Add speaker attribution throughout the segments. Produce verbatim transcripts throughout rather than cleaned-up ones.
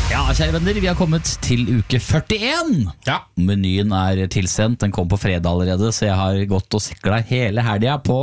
Speaker 1: Ja, kjære venner, vi har kommet til uke førtien.
Speaker 2: Ja.
Speaker 1: Menyen er tilsendt, den kom på fredag allerede, så jeg har gått og sikla hele helga på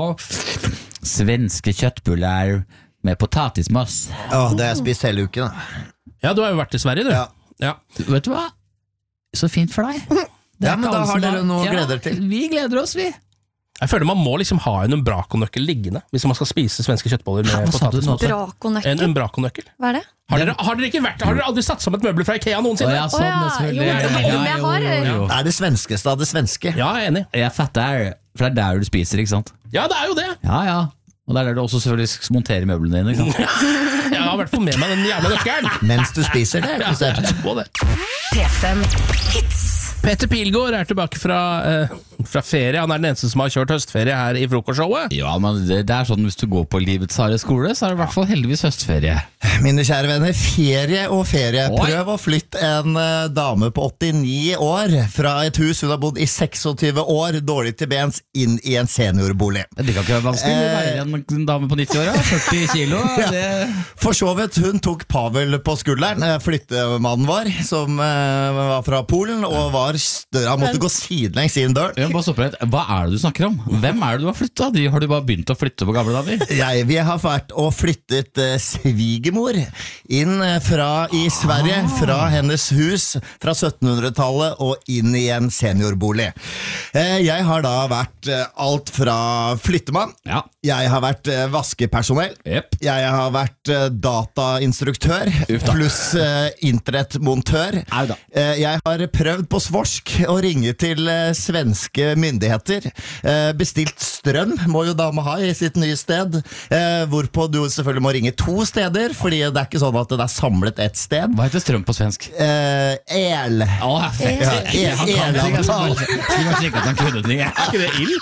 Speaker 1: svenske kjøttbuller med potatismos.
Speaker 3: Åh, det har jeg spist hele uken da.
Speaker 2: Ja, du har jo vært i Sverige, du.
Speaker 3: Ja.
Speaker 2: Ja.
Speaker 1: Vet du hva? Så fint for deg. Det
Speaker 3: Ja, men
Speaker 1: ikke
Speaker 3: da
Speaker 1: alle
Speaker 3: har
Speaker 1: som
Speaker 3: dere noe å
Speaker 1: ja,
Speaker 3: glede dere til.
Speaker 1: Vi gleder oss, vi.
Speaker 2: Jeg føler man må liksom ha en umbrakonøkkel liggende hvis man skal spise svenske kjøttboller med
Speaker 1: Hva sa du nå?
Speaker 2: potatismos. En
Speaker 4: Brakonøkkel.
Speaker 2: umbrakonøkkel.
Speaker 4: Hva er det?
Speaker 2: Har dere, har dere ikke vært Har dere aldri satt sammen et møbel fra IKEA noensinne?
Speaker 1: Å, ja, sånn,
Speaker 4: Å, ja.
Speaker 1: selvfølgelig.
Speaker 4: Jo, men-
Speaker 1: Ja,
Speaker 4: men jeg har-
Speaker 1: jo, jo.
Speaker 3: Det er det svenskeste av det svenske.
Speaker 2: Ja, jeg er enig.
Speaker 1: Jeg fatter, for det er der du spiser, ikke sant?
Speaker 2: Ja, det er jo det.
Speaker 1: Ja, ja. Og det er der du også selvfølgelig monterer møblene dine, ikke sant?
Speaker 2: Jeg har i hvert fall med meg den jævla nøkkelen.
Speaker 3: Mens du spiser det,
Speaker 2: Ja,
Speaker 3: konsept.
Speaker 2: på det.
Speaker 5: P fem Hits.
Speaker 2: Petter Pilgaard er tilbake fra, eh, fra ferie. Han er den eneste som har kjørt høstferie her i frokostshowet.
Speaker 1: Ja, men det, det er sånn hvis du går på livets harde skole, så er det i hvert fall heldigvis høstferie.
Speaker 3: Mine kjære venner, ferie og ferie.
Speaker 1: Oi.
Speaker 3: Prøv å flytte en eh, dame på åttini år fra et hus hun har bodd i tjueseks år, dårlig til bens, inn i en seniorbolig.
Speaker 1: Det kan ikke være vanskelig å være en dame på nitti år, da. førti kilo. Det...
Speaker 3: For så vidt, hun tok Pavel på skulderen, eh, flyttemannen vår, som eh, var fra Polen, og var større. Han måtte gå sidelengs inn døren.
Speaker 1: Jeg må bare stoppe litt. Hva er det du snakker om? Hvem er det du har flyttet? Har du bare begynt å flytte på gamle damer?
Speaker 3: Jeg, vi har vært og flyttet eh, svigermor inn eh, fra i Sverige, fra hennes hus fra syttenhundretallet og inn i en seniorbolig. Eh, jeg har da vært eh, alt fra flyttemann,
Speaker 1: Ja.
Speaker 3: jeg har vært eh, vaskepersonell,
Speaker 1: Jepp.
Speaker 3: jeg har vært eh, datainstruktør,
Speaker 1: Uff da.
Speaker 3: pluss eh, internettmontør.
Speaker 1: Au da.
Speaker 3: Eh, jeg har prøvd på svorsk å ringe til eh, svenske myndigheter. Eh, bestilt strøm må jo dama ha i sitt nye sted, eh, hvorpå du selvfølgelig må ringe to steder, fordi det er ikke sånn at det er samlet et sted.
Speaker 1: Hva heter strøm på svensk?
Speaker 3: Eh, el.
Speaker 1: Å, fett.
Speaker 3: Ja,
Speaker 1: Han kan ting, jeg
Speaker 3: elavtal.
Speaker 1: skulle bare sjekke at han kunne ting.
Speaker 2: Er ikke det ild?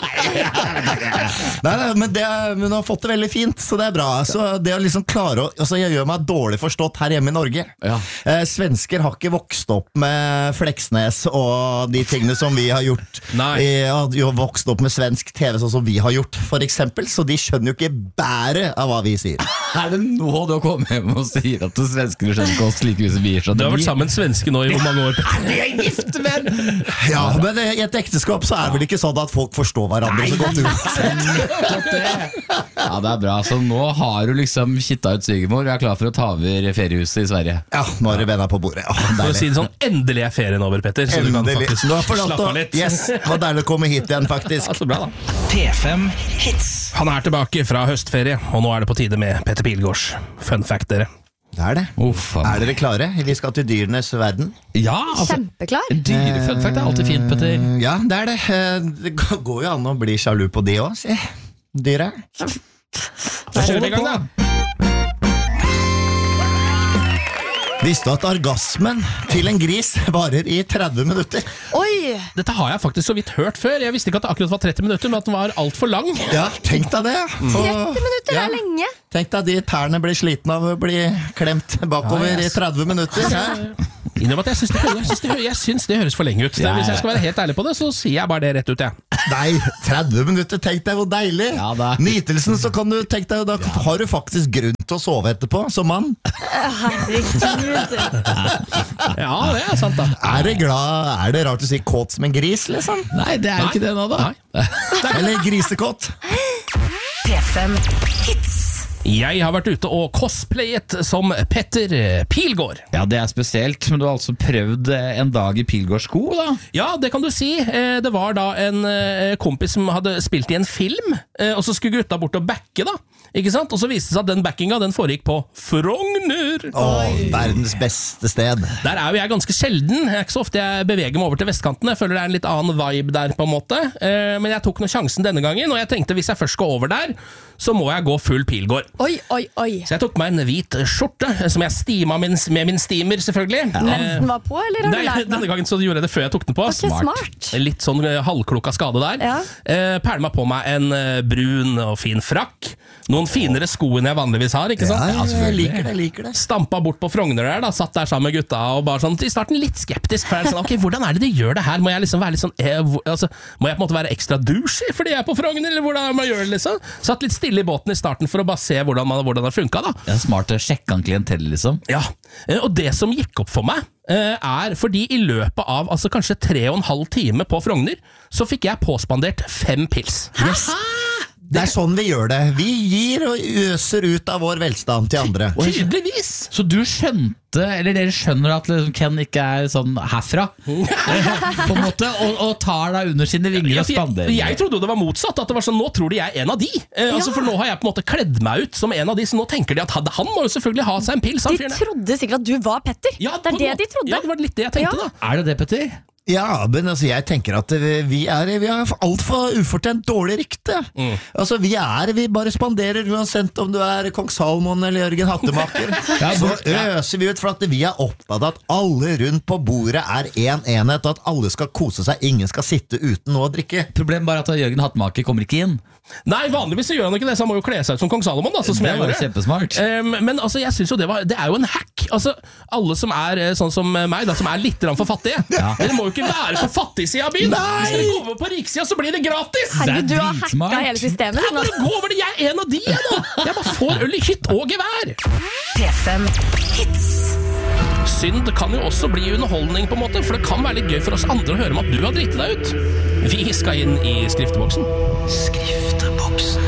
Speaker 3: Nei, nei, men, det, men hun har fått det veldig fint, så det er bra. Så det å liksom klare å altså Jeg gjør meg dårlig forstått her hjemme i Norge.
Speaker 1: Ja.
Speaker 3: eh, Svensker har ikke vokst opp med Fleksnes og de tingene som vi har gjort.
Speaker 2: Nei.
Speaker 3: eh, og De har vokst opp med svensk T V sånn som vi har gjort, for eksempel. Så de skjønner jo ikke bæret av hva vi sier.
Speaker 1: Er det nå du har kommet hjem og sier at svenskene skjønner ikke oss like mye som vi gjør?
Speaker 2: Du har vært sammen med svenske nå i hvor mange år?
Speaker 1: Vi er gift, men!
Speaker 3: Ja, men eh, i et ekteskap så er det vel ikke sånn at folk forstår hverandre så godt ut.
Speaker 1: Ja, det er bra. Så nå har du liksom kitta ut svigermor og er klar for å ta over feriehuset i Sverige.
Speaker 3: Ja, nå har du venner på bordet. Åh,
Speaker 2: For å
Speaker 3: deilig.
Speaker 2: si det sånn, endelig er ferien over, Petter. Så du kan
Speaker 3: Endelig.
Speaker 2: faktisk
Speaker 3: Nå har jeg fått lov
Speaker 2: slappe
Speaker 3: til
Speaker 2: av
Speaker 3: å-
Speaker 2: litt.
Speaker 3: Yes, det var deilig å komme hit igjen, faktisk.
Speaker 2: Ja, så bra da.
Speaker 5: P fem Hits.
Speaker 2: Han er tilbake fra høstferie, og nå er det på tide med Petter Pilgaards Fun fact, dere.
Speaker 3: Det er det.
Speaker 1: Uff,
Speaker 3: Er dere klare? Vi skal til dyrenes verden.
Speaker 1: ja, altså,
Speaker 4: Kjempeklar.
Speaker 1: en dyrefunfact er alltid fint, Petter.
Speaker 3: Ja, det er det. Eh, Det går jo an å bli sjalu på de også, si. Dyret.
Speaker 2: Da kjører vi i gang, da.
Speaker 3: Visste du at orgasmen til en gris varer i tretti minutter?
Speaker 4: Oi!
Speaker 2: Dette har jeg faktisk så vidt hørt før. Jeg visste ikke at det akkurat var tretti minutter, men at den var alt for lang.
Speaker 3: Ja, tenk deg det.
Speaker 4: tretti minutter
Speaker 3: Ja.
Speaker 4: er lenge.
Speaker 3: Tenk deg de tærne blir sliten av å bli klemt bakover
Speaker 2: Ja,
Speaker 3: i
Speaker 2: yes.
Speaker 3: tretti minutter. Hæ?
Speaker 2: Innrøm at jeg syns det, jeg syns det, jeg syns det høres for lenge ut. Det,
Speaker 1: Ja, ja.
Speaker 2: hvis jeg skal være helt ærlig på det, så sier jeg bare det rett ut, jeg.
Speaker 3: Nei, tretti minutter, tenk deg hvor deilig.
Speaker 1: Ja, da.
Speaker 3: Nytelsen, så kan du tenke deg, da har du faktisk grunn til å sove etterpå, som mann.
Speaker 4: Herregud.
Speaker 2: Ja, det er sant, da.
Speaker 3: Er det glad, er det rart å si kåt som en gris, liksom?
Speaker 1: Nei, det er jo ikke det nå, da.
Speaker 2: Nei.
Speaker 3: Eller grisekåt?
Speaker 5: P fem Hits.
Speaker 2: Jeg har vært ute og cosplayet som Petter Pilgaard.
Speaker 1: Ja, det er spesielt, men du har altså prøvd eh, en dag i Pilgaardsko, da.
Speaker 2: Ja, det kan du si. Eh, Det var da en eh, kompis som hadde spilt i en film, eh, og så skulle gutta bort og backe, da. Ikke sant? Og så viste det seg at den backinga den foregikk på Frogner.
Speaker 3: Åh, verdens beste sted.
Speaker 2: Der er jo jeg ganske sjelden. Det er ikke så ofte jeg beveger meg over til vestkanten. Jeg føler det er en litt annen vibe der, på en måte. Eh, Men jeg tok nå sjansen denne gangen, og jeg tenkte hvis jeg først skal over der, så må jeg gå full Pilgaard.
Speaker 4: Oi, oi, oi.
Speaker 2: Så jeg tok meg en hvit skjorte, som jeg stima min, med min steamer, selvfølgelig.
Speaker 4: Mens den var på, eller har du
Speaker 2: Nei,
Speaker 4: lært
Speaker 2: denne
Speaker 4: den?
Speaker 2: gangen så gjorde jeg det før jeg tok den på.
Speaker 4: Ok, smart.
Speaker 2: Litt sånn eh, halvklokka skade der.
Speaker 4: Ja.
Speaker 2: Eh, Perle meg på meg en eh, brun og fin frakk. Noen finere sko enn jeg vanligvis har, ikke sant?
Speaker 3: Ja, jeg liker det, liker det.
Speaker 2: stampa bort på Frogner der, da, satt der sammen med gutta og bare sånn, i starten litt skeptisk, for jeg er sånn, ok, hvordan er det de gjør det her? Må jeg liksom være litt sånn, eh, hvor, altså, må jeg på en måte være ekstra douche fordi jeg er på Frogner, eller hvordan må jeg gjøre det liksom? Satt litt stille i båten i starten for å bare se hvordan, man, hvordan det funket da.
Speaker 1: Det er smart å sjekke han klientell, liksom.
Speaker 2: Ja, eh, og det som gikk opp for meg, eh, er fordi i løpet av altså kanskje tre og en halv time på Frogner, så fikk jeg påspandert fem pils.
Speaker 3: Yes. Det er sånn vi gjør det. Vi gir og øser ut av vår velstand til andre.
Speaker 2: Tydeligvis!
Speaker 1: Så du skjønte, eller dere skjønner at liksom Ken ikke er sånn herfra, på en måte, og, og tar deg under sine vinger og spanderer.
Speaker 2: Jeg, jeg trodde det var motsatt, at det var sånn, nå tror de jeg er en av de. Eh, ja. altså, for nå har jeg på en måte kledd meg ut som en av de, så nå tenker de at han, han må jo selvfølgelig ha seg en pils.
Speaker 4: De trodde sikkert at du var Petter.
Speaker 2: Ja,
Speaker 4: det er det de trodde.
Speaker 2: Ja, det var litt det jeg tenkte
Speaker 4: Ja.
Speaker 2: da.
Speaker 1: Er det det, Petter?
Speaker 3: Ja, men altså, jeg tenker at vi er Vi har alt for ufortjent dårlig rykte. mm. Altså, vi er Vi bare spanderer uansett om du er Kong Salmon eller Jørgen Hattemaker. ja, Så øser vi ut for at vi er opptatt av at alle rundt på bordet er en enhet, og at alle skal kose seg, ingen skal sitte uten noe å drikke.
Speaker 1: Problemet bare at Jørgen Hattemaker kommer ikke inn.
Speaker 2: Nei, vanligvis så gjør han ikke det, så han må jo kle seg ut som Kong Salomon da, så som
Speaker 1: Det
Speaker 2: jeg
Speaker 1: var jo
Speaker 2: gjorde.
Speaker 1: kjempesmart.
Speaker 2: Um, men altså, jeg synes jo det var Det er jo en hack. Altså, alle som er eh, sånn som meg da, som er litt grann for fattige, dere må jo ikke være på fattigsiden av byen.
Speaker 3: Nei!
Speaker 2: Hvis dere går over på riksiden, så blir det gratis.
Speaker 4: Herregud, du har
Speaker 1: dritsmart.
Speaker 4: hacka hele systemet.
Speaker 2: Jeg bare går over det, jeg er en av de jeg, da. Jeg bare får øl i hytt og gevær.
Speaker 5: P fem Hits.
Speaker 2: Synd kan jo også bli underholdning på en måte, for det kan være litt gøy for oss andre å høre om at du har dritt deg ut. Vi skal inn i skrifteboksen.
Speaker 5: Skrifteboksen.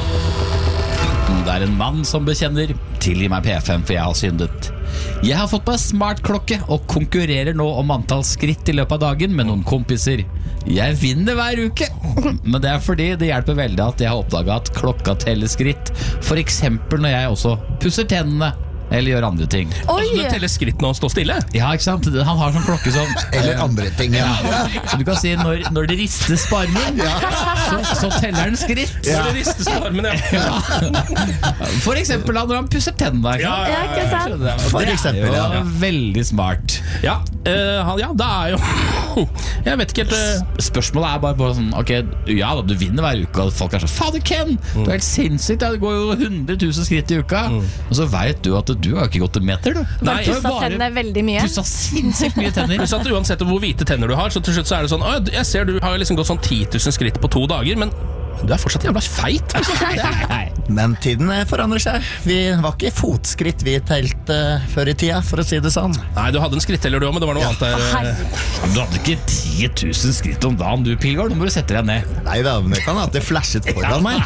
Speaker 1: Det er en mann som bekjenner: tilgi meg P fem, for jeg har syndet. Jeg har fått meg smartklokke og konkurrerer nå om antall skritt i løpet av dagen med noen kompiser. Jeg vinner hver uke, men det er fordi det hjelper veldig at jeg har oppdaget at klokka teller skritt. For eksempel når jeg også pusser tennene eller gjør andre ting.
Speaker 4: Oi!
Speaker 2: Altså, du teller skrittene og står stille.
Speaker 1: Ja, ikke sant? Han har sånn klokke som
Speaker 3: Eller andre ting, ja.
Speaker 1: Så du kan si når, når det rister sparmen, så, så teller den skritt.
Speaker 2: Når det ristes på armen, ja.
Speaker 1: For eksempel når han pusser tennene.
Speaker 2: Ja,
Speaker 4: Ja, ikke sant?
Speaker 3: For eksempel,
Speaker 1: Det er
Speaker 3: ja.
Speaker 1: jo veldig smart.
Speaker 2: Ja, eh, han- ja, det er jo Jeg vet ikke helt eh,
Speaker 1: Spørsmålet er bare, bare sånn: ok, ja da, du vinner hver uke, og folk er sånn: fader Ken, du er helt sinnssykt, det går jo hundre tusen skritt i uka. Og så vet du at du har jo ikke gått en meter, du.
Speaker 2: Nei,
Speaker 1: Du har jo
Speaker 4: Pussa tennene veldig mye.
Speaker 1: pussa sinnssykt mye tenner.
Speaker 2: Pluss at uansett hvor hvite tenner du har, så til slutt så er det sånn: «Å, jeg ser du har liksom gått sånn ti tusen skritt på to dager, men du er fortsatt jævla feit.
Speaker 1: Nei.
Speaker 3: Men tiden forandrer seg. Vi var ikke fotskritt vi telte før i tida, for å si det sånn.
Speaker 2: Nei, du hadde en skritteller du òg, men det var noe annet der.
Speaker 4: Herregud.
Speaker 1: Du hadde ikke ti tusen skritt om dagen, du, Pilgaard. Nå må du sette deg ned.
Speaker 3: Nei da, men det kan at det flashet foran meg.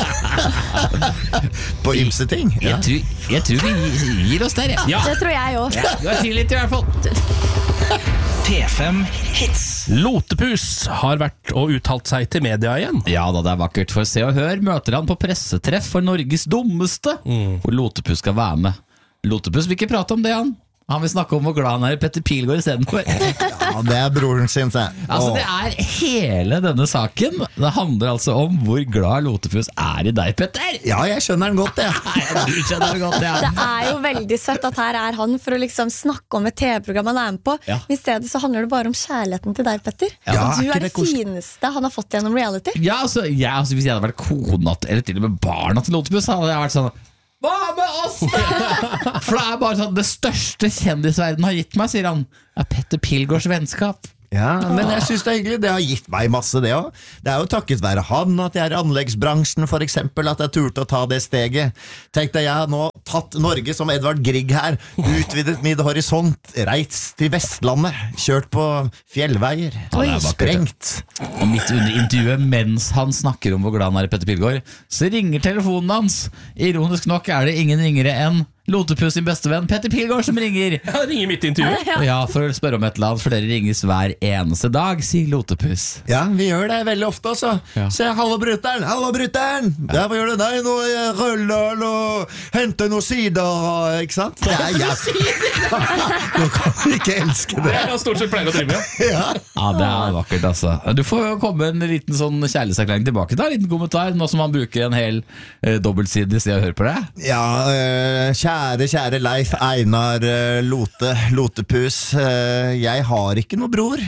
Speaker 3: På ymse ting. Ja.
Speaker 1: Jeg, tror, jeg tror vi gir oss der, jeg.
Speaker 2: Ja.
Speaker 4: Det tror jeg òg.
Speaker 1: Du er tilgitt i hvert fall.
Speaker 5: P fem Hits.
Speaker 2: Lotepus har vært og uttalt seg til media igjen.
Speaker 1: Ja da, det er vakkert. For Se og Hør møter han på pressetreff for Norges dummeste, hvor Lotepus skal være med. Lotepus vil ikke prate om det, han. Han vil snakke om hvor glad han er i Petter Pilgaard i stedet for.
Speaker 3: Ja, det er broren sin, se.
Speaker 1: Altså, det er hele denne saken. Det handler altså om hvor glad Lotepus er i deg, Petter.
Speaker 3: Ja, jeg skjønner den godt, jeg.
Speaker 1: Nei, du skjønner det godt, ja.
Speaker 4: Det er jo veldig søtt at her er han for å liksom snakke om et T V-program han er med på.
Speaker 1: Ja.
Speaker 4: Men i stedet så handler det bare om kjærligheten til deg, Petter.
Speaker 3: Ja,
Speaker 4: Og du
Speaker 3: er ikke
Speaker 4: er
Speaker 3: det
Speaker 4: det
Speaker 3: koselig?
Speaker 4: fineste han har fått gjennom reality.
Speaker 1: Ja, altså, jeg, altså Hvis jeg hadde vært kona til- eller til og med barna til Lotepus, hadde jeg vært sånn: hva med oss da? For det er bare sånn: det største kjendisverden har gitt meg, sier han, er Petter Pilgaards vennskap.
Speaker 3: Ja, men jeg synes det er hyggelig. Det har gitt meg masse, det også. Det er jo takket være han at jeg er i anleggsbransjen, for eksempel, at jeg turte å ta det steget. Tenk deg, jeg har nå tatt Norge som Edvard Grieg her, utvidet min horisont, reist til Vestlandet, kjørt på fjellveier,
Speaker 1: Ja, det er vakkert,
Speaker 3: sprengt.
Speaker 1: Og midt under intervjuet, mens han snakker om hvor glad han er i Petter Pilgaard, så ringer telefonen hans. Ironisk nok er det ingen ringere enn Lotepus sin bestevenn Petter Pilgaard som ringer.
Speaker 2: Jeg ringer midt i intervjuet.
Speaker 1: Ja, for å spørre om et eller annet, for dere ringes hver eneste dag, sier Lotepus.
Speaker 3: Ja, vi gjør det veldig ofte også.
Speaker 1: Ja.
Speaker 3: Se, hallo bruteren, hallo bruteren! Ja. Hva gjør du? Nei, nå er røller og henter noen sider, ikke sant? Det er jeg. Nå kan vi ikke elske
Speaker 2: Det
Speaker 3: det.
Speaker 2: er han stort sett pleier å drive med.
Speaker 3: Ja.
Speaker 1: Ja, det er vakkert, altså. Du får jo komme en liten sånn kjærlighetserklæring tilbake da, en liten kommentar, nå som han bruker en hel eh, dobbeltside i stedet å høre på det.
Speaker 3: Ja, øh, kjære, kjære Leif Einar øh, Lote, Lotepus. øh, Jeg har ikke noe bror.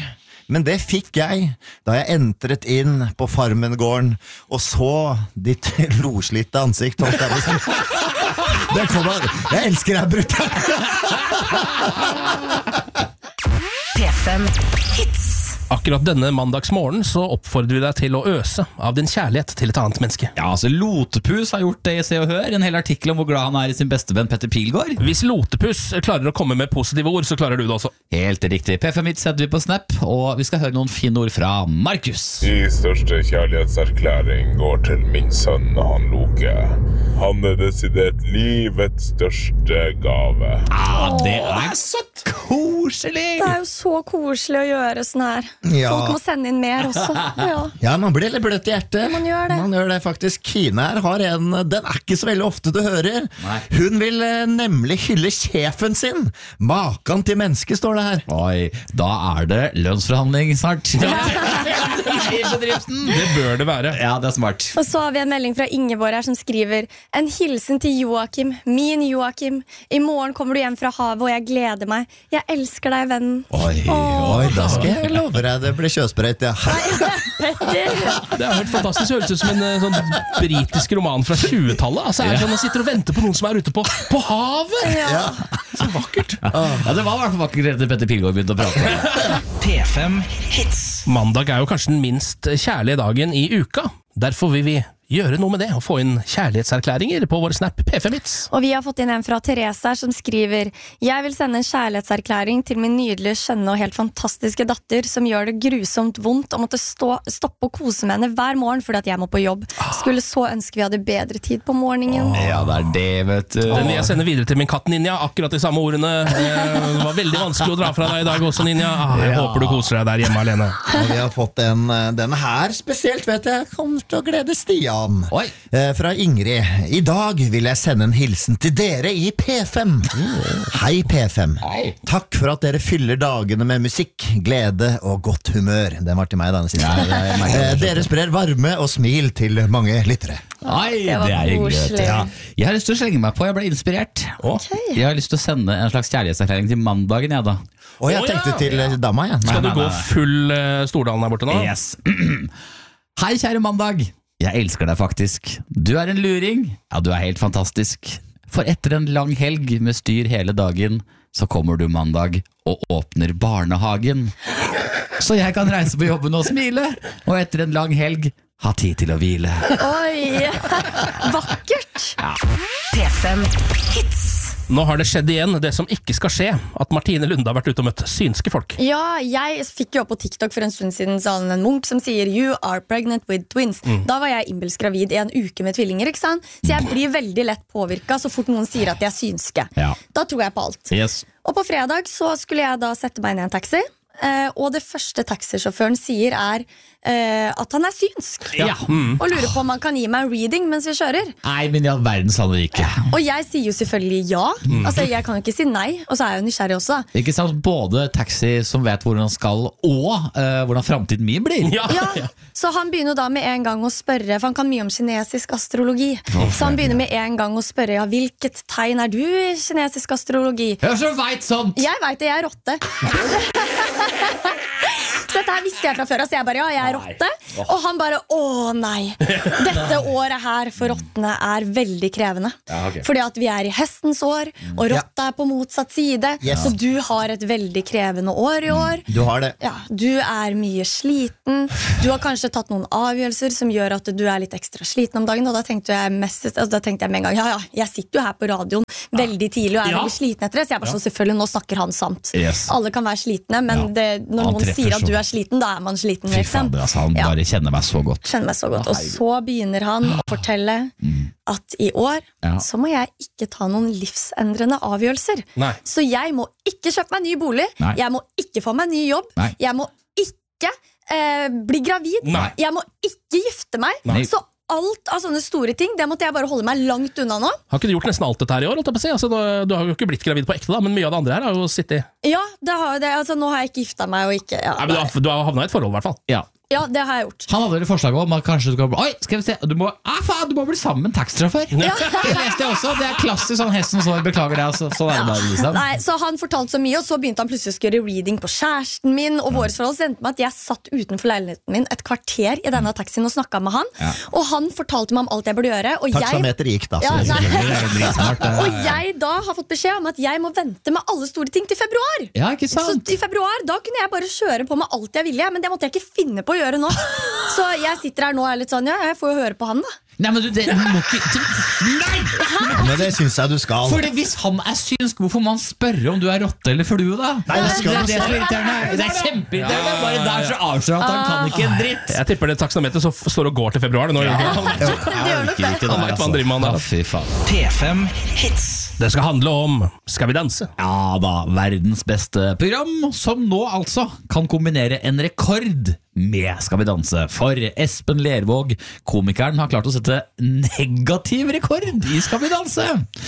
Speaker 3: Men det fikk jeg da jeg entret inn på Farmen-gården og så ditt loslitte ansikt. holdt jeg på å si. Det kommer, jeg elsker deg, brutter'n!
Speaker 5: P fem Hits.
Speaker 2: Akkurat denne mandagsmorgen så oppfordrer vi deg til å øse av din kjærlighet til et annet menneske.
Speaker 1: Ja, altså Lotepus har gjort det i Se og Hør. En hel artikkel om hvor glad han er i sin beste venn Petter Pilgaard.
Speaker 2: Hvis Lotepus klarer å komme med positive ord, så klarer du det også.
Speaker 1: Helt riktig. P fem Hits setter vi på Snap, og vi skal høre noen fine ord fra Markus.
Speaker 6: Min største kjærlighetserklæring går til min sønn, han Loke. Han er desidert livets største gave.
Speaker 1: Ah, det er så koselig!
Speaker 4: Det er jo så koselig å gjøre sånn her.
Speaker 3: Ja.
Speaker 4: Folk må sende inn mer også. Ja.
Speaker 3: Ja, man blir litt bløtt i hjertet.
Speaker 4: Man gjør det.
Speaker 3: Man gjør det faktisk. Kine her har en, den er ikke så veldig ofte du hører.
Speaker 1: Nei.
Speaker 3: Hun vil eh, nemlig hylle sjefen sin. Makan til menneske, står det her.
Speaker 1: Oi, da er det lønnsforhandling snart. I bedriften.
Speaker 2: Det bør det være.
Speaker 1: Ja, det er smart.
Speaker 4: Og så har vi en melding fra Ingeborg her som skriver: en hilsen til Joakim, min Joakim. I morgen kommer du hjem fra havet, og jeg gleder meg. Jeg elsker deg, vennen.
Speaker 1: Oi,
Speaker 3: Oi, da skal jeg love deg det blir kjøsprøyt, ja.
Speaker 4: Petter.
Speaker 2: Det er helt fantastisk. Det høres ut som en eh, sånn britisk roman fra tjuetallet. Altså, er det sånn, man sitter og venter på noen som er ute på, på havet.
Speaker 4: Ja.
Speaker 2: Så vakkert.
Speaker 1: Ja, det var i hvert fall vakkert etter Petter Pilgaard begynte å prate.
Speaker 5: P fem Hits.
Speaker 2: Mandag er jo kanskje den minst kjærlige dagen i uka. Derfor vil vi gjøre noe med det og få inn kjærlighetserklæringer på vår Snap P fem Hits.
Speaker 4: Og vi har fått inn en fra Therese her som skriver: jeg vil sende en kjærlighetserklæring til min nydelige, skjønne og helt fantastiske datter, som gjør det grusomt vondt å måtte stå, stoppe og kose med henne hver morgen fordi at jeg må på jobb. Skulle så ønske vi hadde bedre tid på morgenen.
Speaker 1: Ja, det er det, vet du.
Speaker 2: Den vil jeg sende videre til min katt Ninja, akkurat de samme ordene. Eh, Det var veldig vanskelig å dra fra deg i dag også, Ninja. Ah, jeg
Speaker 3: Ja.
Speaker 2: håper du koser deg der hjemme alene.
Speaker 3: Og vi har fått en, eh, den her spesielt, vet jeg, kommer til å glede Stian.
Speaker 1: Oi.
Speaker 3: Eh, Fra Ingrid. I dag vil jeg sende en hilsen til dere i P fem. Hei, P fem.
Speaker 1: Hei.
Speaker 3: Takk for at dere fyller dagene med musikk, glede og godt humør. Den var til meg, denne siste.
Speaker 1: Ja, det er meg.
Speaker 3: Eh, Dere sprer varme og smil til mange lyttere.
Speaker 1: Oi,
Speaker 4: Det var
Speaker 1: det er hyggelig, vet du.
Speaker 4: koselig.
Speaker 1: Ja. Jeg har lyst til å slenge meg på, jeg ble inspirert. Jeg har lyst til å sende en slags kjærlighetserklæring til mandagen, jeg da.
Speaker 3: Og jeg
Speaker 2: Å,
Speaker 3: tenkte
Speaker 2: ja.
Speaker 3: til eh, dama, jeg.
Speaker 2: Skal du
Speaker 1: nei,
Speaker 2: gå
Speaker 1: nei.
Speaker 2: full uh, Stordalen der borte nå?
Speaker 1: Yes. Hei, kjære mandag. Jeg elsker deg faktisk. Du er en luring. Ja, du er helt fantastisk. For etter en lang helg med styr hele dagen, så kommer du mandag og åpner barnehagen. Så jeg kan reise på jobben og smile, og etter en lang helg ha tid til å hvile.
Speaker 4: Oi, vakkert.
Speaker 5: P fem Hits.
Speaker 2: Nå har det skjedd igjen, det som ikke skal skje. At Martine Lunde har vært ute og møtt synske folk.
Speaker 4: Ja, jeg fikk jo opp på TikTok for en stund siden sånn en munk som sier "You are pregnant with twins". Da var jeg innbilsk gravid i en uke med tvillinger, ikke sant? Så jeg blir veldig lett påvirket så fort noen sier at de er synske.
Speaker 1: Ja.
Speaker 4: Da tror jeg på alt.
Speaker 1: Yes.
Speaker 4: Og på fredag så skulle jeg da sette meg inn i en taxi, eh, og det første taxisjåføren sier er eh, at han er synsk.
Speaker 1: Ja.
Speaker 4: Og lurer på om han kan gi meg en reading mens vi kjører.
Speaker 1: Nei, men i all verdens land og ikke.
Speaker 4: Og jeg sier jo selvfølgelig ja. Altså, jeg kan jo ikke si nei, og så er jeg jo nysgjerrig også.
Speaker 1: Ikke sant, både taxi som vet hvor han skal, og eh, hvordan fremtiden min blir.
Speaker 2: Ja,
Speaker 4: Ja, så han begynner da med en gang å spørre, for han kan mye om kinesisk astrologi. Så han begynner med en gang å spørre, ja, hvilket tegn er du i kinesisk astrologi?
Speaker 1: Jeg som vet sånt!
Speaker 4: Jeg vet det, jeg er rotte. Så dette her visste jeg fra før, så jeg bare, ja, jeg er rotte. Og han bare, å nei, dette året her for rottene er veldig krevende.
Speaker 1: Ja, ok.
Speaker 4: Fordi at vi er i hestens år, og rotta er på motsatt side.
Speaker 3: Yes.
Speaker 4: Så du har et veldig krevende år i år.
Speaker 3: Du har det.
Speaker 4: Ja, du er mye sliten. Du har kanskje tatt noen avgjørelser som gjør at du er litt ekstra sliten om dagen. Og da tenkte jeg, mest, altså da tenkte jeg med en gang, ja, ja, jeg sitter jo her på radioen veldig tidlig og er
Speaker 2: Ja.
Speaker 4: veldig sliten etter det. Så jeg bare så selvfølgelig, nå snakker han sant.
Speaker 1: Yes.
Speaker 4: Alle kan være slitne, men
Speaker 1: Ja.
Speaker 4: det, når
Speaker 1: Han
Speaker 4: noen
Speaker 1: treffer
Speaker 4: sier at du
Speaker 1: så.
Speaker 4: er sliten, da er man sliten.
Speaker 1: Fy
Speaker 4: Liksom.
Speaker 1: fader, altså, han
Speaker 4: Ja.
Speaker 1: bare kjenner meg så godt.
Speaker 4: Kjenner meg så godt. Og så begynner han å fortelle at i år
Speaker 1: Ja.
Speaker 4: så må jeg ikke ta noen livsendrende avgjørelser.
Speaker 2: Nei.
Speaker 4: Så jeg må ikke kjøpe meg ny bolig.
Speaker 1: Nei.
Speaker 4: Jeg må ikke få meg ny jobb.
Speaker 1: Nei.
Speaker 4: Jeg må ikke eh, bli gravid.
Speaker 2: Nei.
Speaker 4: Jeg må ikke gifte meg.
Speaker 1: Nei.
Speaker 4: Så alt av sånne store ting, det måtte jeg bare holde meg langt unna nå.
Speaker 2: Har ikke du gjort nesten alt dette her i år? holdt jeg på å si? Altså, du, du har jo ikke blitt gravid på ekte, da, men mye av det andre her har jo sittet.
Speaker 4: Ja, det har, det, altså, nå har jeg ikke gifta meg og ikke ja,
Speaker 2: Nei, men du har, du har havna i et forhold, i hvert fall.
Speaker 1: Ja.
Speaker 4: Ja, det har jeg gjort.
Speaker 1: Han hadde et forslag om at kanskje du skal Oi, skal vi se Du må, ah, faen, du må bli sammen med en taxisjåfør.
Speaker 4: Ja.
Speaker 1: Det leste jeg også. Det er klassisk sånn hesten sår, beklager det. Altså. Sånn er det bare, liksom.
Speaker 4: Nei, så han fortalte så mye, og så begynte han plutselig å gjøre reading på kjæresten min. Og våres forhold endte med at jeg satt utenfor leiligheten min et kvarter i denne taxien og snakket med han.
Speaker 1: Ja.
Speaker 4: Og han fortalte meg om alt jeg burde gjøre. Og jeg,
Speaker 3: Taksameter gikk da.
Speaker 4: Ja,
Speaker 3: så-
Speaker 4: nei.
Speaker 1: Det er jo dritsmart, det.
Speaker 4: og jeg da har fått beskjed om at jeg må vente med alle store ting til februar.
Speaker 1: Ja, ikke
Speaker 4: Så
Speaker 1: sant?
Speaker 4: i februar da kunne jeg bare kjøre på med alt jeg ville, men det måtte jeg ikke finne på å gjøre nå. Så jeg sitter her nå og er litt sånn, ja, jeg får jo høre på han da.
Speaker 1: Nei, men du, det, du må ikke Nei!
Speaker 3: Ja, men det syns jeg du skal.
Speaker 1: Fordi hvis han er synsk, hvorfor må han spørre om du er rotte eller flue da?
Speaker 3: Nei, det skal
Speaker 1: det, er
Speaker 3: du
Speaker 1: det, som er
Speaker 3: si.
Speaker 1: irriterende. Det er kjempeirriterende. Bare der så avslører at han kan ikke en dritt.
Speaker 2: Jeg tipper det taksameter som f- står og går til februar. Nå,
Speaker 4: Det gjør nok det.
Speaker 2: Han vet hva han driver med, han der.
Speaker 1: Å, fy faen.
Speaker 5: P fem Hits.
Speaker 2: Det skal handle om Skal vi danse?
Speaker 1: Ja da, verdens beste program, som nå altså kan kombinere en rekord med Skal vi danse. For Espen Lervåg, komikeren, har klart å sette negativ rekord i Skal vi danse.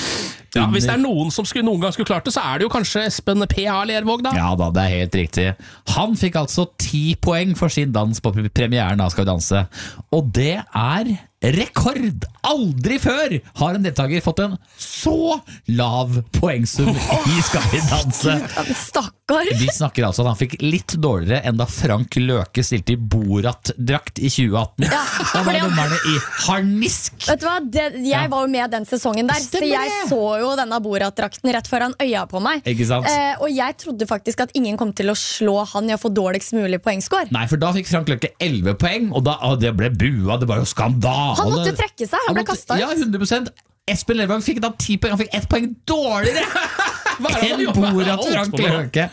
Speaker 2: Ja, hvis det er noen som skulle, noen gang skulle klart det, så er det jo kanskje Espen P A Lervåg, da.
Speaker 1: Ja da, det er helt riktig. Han fikk altså ti poeng for sin dans på premieren av Skal vi danse. Og det er rekord! Aldri før har en deltaker fått en så lav poengsum i Skal vi danse.
Speaker 4: Stakkar.
Speaker 1: Vi snakker altså at han fikk litt dårligere enn da Frank Løke stilte i Borat-drakt i tjue atten.
Speaker 4: Ja,
Speaker 1: Da
Speaker 4: for
Speaker 1: var
Speaker 4: det-
Speaker 1: dommerne i harnisk.
Speaker 4: Vet du hva, det, jeg var jo med den sesongen der, så
Speaker 1: Stemmer
Speaker 4: jeg
Speaker 1: det.
Speaker 4: så jo denne Borat-drakten rett foran øya på meg.
Speaker 1: Ikke sant?
Speaker 4: Eh, og jeg trodde faktisk at ingen kom til å slå han i å få dårligst mulig poengscore.
Speaker 1: Nei, for da fikk Frank Løke elleve poeng, og da, å, det ble bua, det var jo skandale.
Speaker 4: Han måtte trekke seg, han ble
Speaker 1: måtte-
Speaker 4: kastet ut.
Speaker 1: Ja, hundre prosent. Espen Lervåg fikk da ti poeng, han fikk ett poeng dårligere
Speaker 2: Hva er det han
Speaker 1: enn
Speaker 2: jobber med?
Speaker 1: Borat Frank Løke.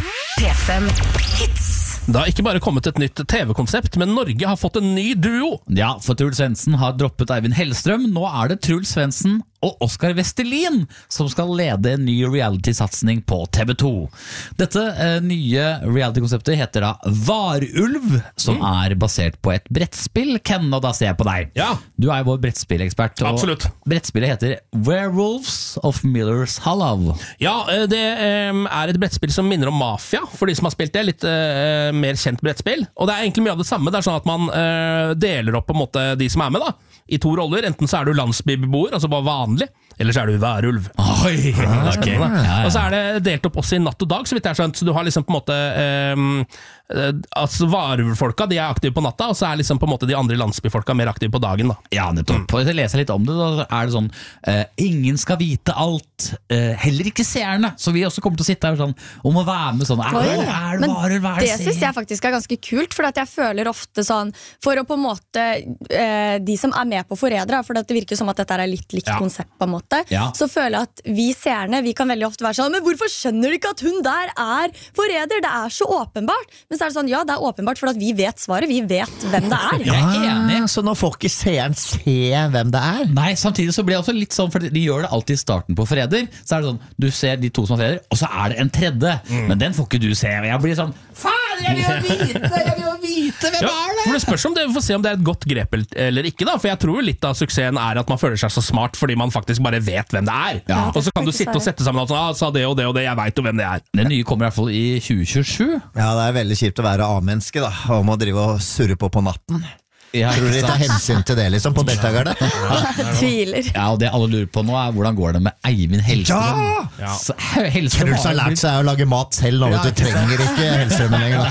Speaker 5: P fem Hits.
Speaker 2: Det har ikke bare kommet et nytt T V-konsept, men Norge har fått en ny duo.
Speaker 1: Ja, for Truls Svendsen har droppet Eivind Hellstrøm. Nå er det Truls Svendsen og Oskar Vestelin som skal lede en ny reality-satsning på T V to. Dette eh, nye reality-konseptet heter da Varulv, som
Speaker 2: Mm.
Speaker 1: er basert på et brettspill. Ken, og da ser jeg på deg.
Speaker 2: Ja.
Speaker 1: Du er jo vår brettspillekspert. Og
Speaker 2: Absolutt.
Speaker 1: brettspillet heter Werewolves of Millers Hollow.
Speaker 2: Ja, eh, det eh, er et brettspill som minner om Mafia, for de som har spilt det. Litt eh, mer kjent brettspill. Og det er egentlig mye av det samme. Det er sånn at man eh, deler opp på en måte de som er med, da, i to roller. Enten så er du landsbybeboer, altså bare vanlig, eller så er du værulv.
Speaker 1: Oi, ok. Ja, ja.
Speaker 2: Og så er det delt opp også i natt og dag, så vidt jeg har skjønt. Så du har liksom på en måte eh, eh, Altså varulvfolka, de er aktive på natta, og så er liksom på en måte de andre landsbyfolka mer aktive på dagen, da.
Speaker 1: Ja, nettopp. Og hvis jeg leser litt om det, da er det sånn eh, ingen skal vite alt, eh, heller ikke seerne. Så vi også kommer til å sitte her sånn om å være med sånn Er,
Speaker 4: Oi.
Speaker 1: er det
Speaker 4: Men
Speaker 1: varulv, hva er
Speaker 4: det
Speaker 1: det
Speaker 4: synes
Speaker 1: se?
Speaker 4: jeg faktisk er ganske kult, for at jeg føler ofte sånn for å på en måte eh, de som er med på Forrædere, for det virker som at dette er litt likt
Speaker 1: Ja.
Speaker 4: konsept på en måte,
Speaker 1: Ja.
Speaker 4: så føler jeg at vi seerne, vi kan veldig ofte være sånn, men hvorfor skjønner du ikke at hun der er forræder? Det er så åpenbart. Men så er det sånn, ja, det er åpenbart for at vi vet svaret, vi vet hvem det er.
Speaker 1: Jeg er enig.
Speaker 3: Ah, så nå får ikke seeren se hvem det er?
Speaker 1: Nei, samtidig så blir det også litt sånn, for de gjør det alltid i starten på Forræder. Så er det sånn, du ser de to som er forræder, og så er det en tredje. Men den får ikke du se. Og jeg blir sånn, faen, jeg vil jo vite, jeg vil jo vite hvem
Speaker 2: Ja,
Speaker 1: er det?
Speaker 2: for det spørs om det, vi får se om det er et godt grep eller ikke, da. For jeg tror jo litt av suksessen er at man føler seg så smart fordi man faktisk bare vet hvem det er.
Speaker 1: Ja.
Speaker 2: Og så kan du
Speaker 4: Faktisk
Speaker 2: sitte og
Speaker 4: er det.
Speaker 2: sette sammen og sånn, ah, sa det og det og det, jeg vet jo hvem det er.
Speaker 1: Den nye kommer i hvert fall i tjue tjuesju.
Speaker 3: Ja, det er veldig kjipt å være A-menneske da, og må drive og surre på på natten.
Speaker 1: Ja,
Speaker 3: Tror du de tar hensyn til det liksom på deltakerne?
Speaker 4: Tviler.
Speaker 1: ja, og det alle lurer på nå er hvordan går det med Eivind Hellstrøm?
Speaker 3: Ja!
Speaker 1: Så, Hellstrøm
Speaker 3: Truls har lært seg å lage mat selv nå, vet du trenger ikke Hellstrømmen lenger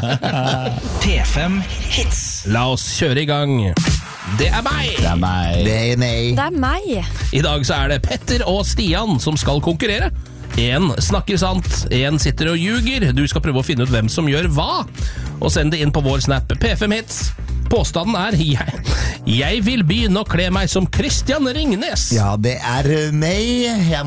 Speaker 3: da.
Speaker 5: P fem Hits.
Speaker 2: La oss kjøre i gang. Det er meg!
Speaker 1: Det er meg.
Speaker 3: Nei, nei.
Speaker 4: Det er meg.
Speaker 2: I dag så er det Petter og Stian som skal konkurrere. En snakker sant, en sitter og ljuger. Du skal prøve å finne ut hvem som gjør hva. Og send det inn på vår snap P fem Hits. Påstanden er jeg, jeg vil begynne å kle meg som Christian Ringnes.
Speaker 3: Ja, det er meg. Jeg må